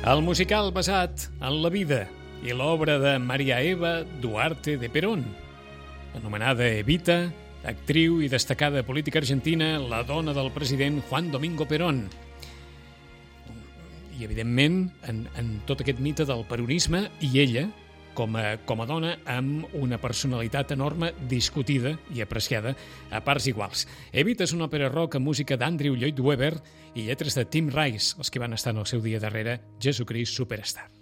El musical basat en la vida i l'obra de María Eva Duarte de Perón, anomenada Evita, actriu i destacada política argentina, la dona del president Juan Domingo Perón. I, evidentment, en tot aquest mite del peronisme i ella, com a dona, amb una personalitat enorme, discutida i apreciada a parts iguals. Evita és una òpera rock amb música d'Andrew Lloyd Webber i lletres de Tim Rice, els que van estar en el seu dia darrere Jesucrist Superstar.